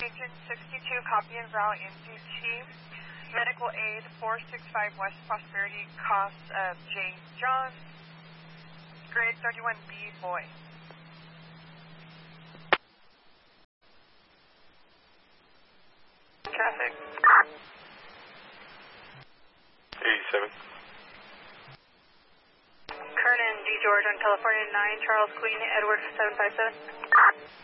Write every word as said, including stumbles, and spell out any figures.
Agent sixty-two, copy and route into team. Medical aid four six five West Prosperity, cost of J. John. Grade thirty-one B, boy. Traffic. eighty-seven. Kernan, D. George on California nine, Charles Queen, Edward seven five seven.